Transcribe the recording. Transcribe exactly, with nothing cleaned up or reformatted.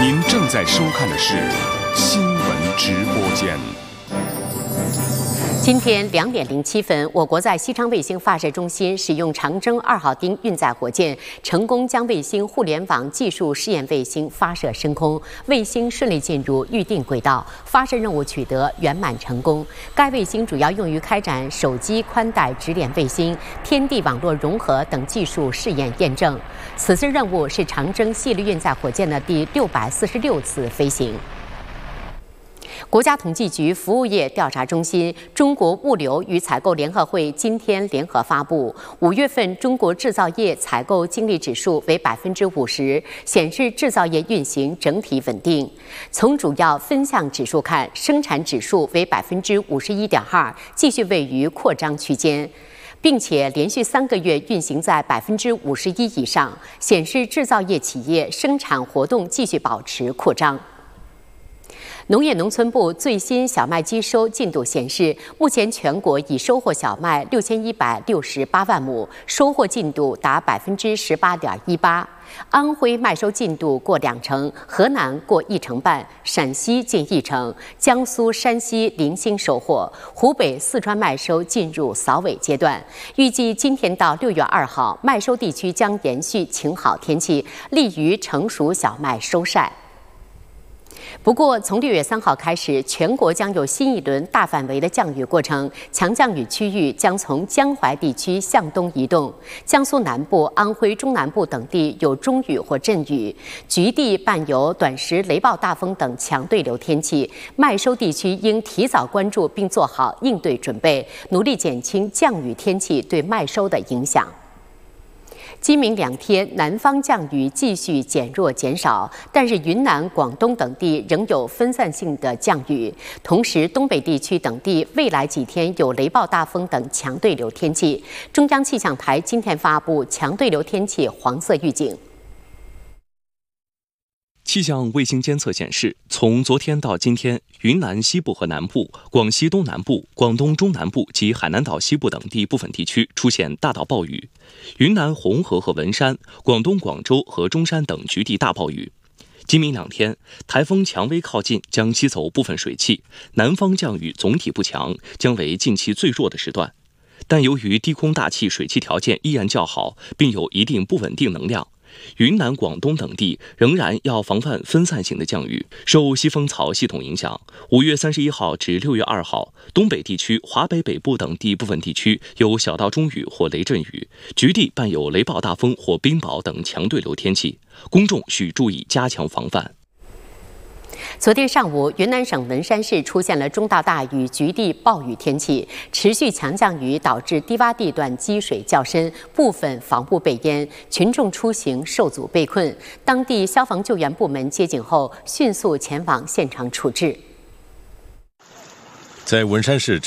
您正在收看的是新闻直播间。 今天两点零七分，我国在西昌卫星发射中心使用长征二号丁运载火箭，成功将卫星互联网技术试验卫星发射升空，卫星顺利进入预定轨道，发射任务取得圆满成功。该卫星主要用于开展手机宽带直连卫星、天地网络融合等技术试验验证。此次任务是长征系列运载火箭的第六百四十六次飞行。国家统计局服务业调查中心、中国物流与采购联合会今天联合发布，五月份中国制造业采购经理指数为百分之五十，显示制造业运行整体稳定。从主要分项指数看，生产指数为百分之五十一点二，继续位于扩张区间，并且连续三个月运行在百分之五十一以上，显示制造业企业生产活动继续保持扩张。农业农村部最新小麦机收进度显示，目前全国已收获小麦六千一百六十八万亩，收获进度达百分之十八点一八。安徽麦收进度过两成，河南过一成半，陕西近一成，江苏、山西零星收获，湖北、四川麦收进入扫尾阶段。预计今天到六月二号，麦收地区将延续晴好天气，利于成熟小麦收晒。不过，从六月三号开始，全国将有新一轮大范围的降雨过程，强降雨区域将从江淮地区向东移动，江苏南部、安徽中南部等地有中雨或阵雨，局地伴有短时雷暴大风等强对流天气。麦收地区应提早关注并做好应对准备，努力减轻降雨天气对麦收的影响。今明两天，南方降雨继续减弱减少，但是云南、广东等地仍有分散性的降雨。同时，东北地区等地未来几天有雷暴大风等强对流天气。中央气象台今天发布强对流天气黄色预警。 气象卫星监测显示，从昨天到今天，云南西部和南部、广西东南部、广东中南部及海南岛西部等地部分地区出现大到暴雨，云南红河和文山、广东广州和中山等局地大暴雨。今明两天，台风蔷薇靠近，将吸走部分水汽，南方降雨总体不强，将为近期最弱的时段。但由于低空大气水汽条件依然较好，并有一定不稳定能量，云南、广东等地仍然要防范分散性的降雨。受西风槽系统影响，五月三十一号至六月二号，东北地区、华北北部等地部分地区有小到中雨或雷阵雨，局地伴有雷暴大风或冰雹等强对流天气，公众需注意加强防范。 昨天上午，云南省文山市出现了中到大雨局地暴雨天气，持续强降雨导致低洼地段积水较深，部分房屋被淹，群众出行受阻被困。当地消防救援部门接警后，迅速前往现场处置。 在文山市